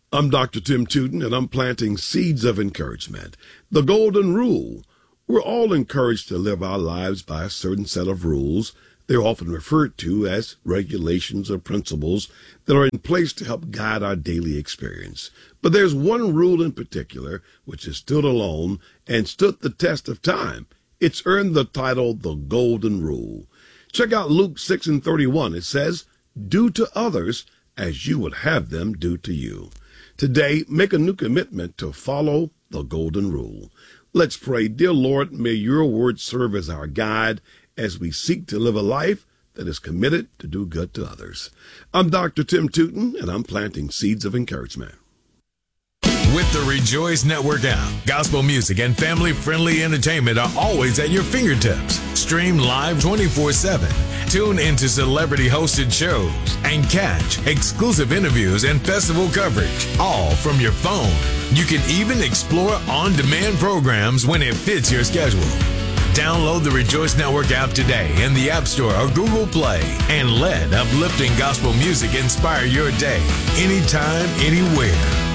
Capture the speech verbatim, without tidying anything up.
I'm Doctor Tim Tootin, and I'm planting seeds of encouragement. The golden rule. We're all encouraged to live our lives by a certain set of rules. They're often referred to as regulations or principles that are in place to help guide our daily experience. But there's one rule in particular which has stood alone and stood the test of time. It's earned the title the Golden Rule. Check out Luke six and thirty-one. It says, "Do to others as you would have them do to you." Today, make a new commitment to follow the Golden Rule. Let's pray. Dear Lord, may your word serve as our guide as we seek to live a life that is committed to do good to others. I'm Doctor Tim Tootin, and I'm planting seeds of encouragement. With the Rejoice Network app, gospel music and family-friendly entertainment are always at your fingertips. Stream live twenty-four seven. Tune into celebrity-hosted shows and catch exclusive interviews and festival coverage, all from your phone. You can even explore on-demand programs when it fits your schedule. Download the Rejoice Network app today in the App Store or Google Play and let uplifting gospel music inspire your day, anytime, anywhere.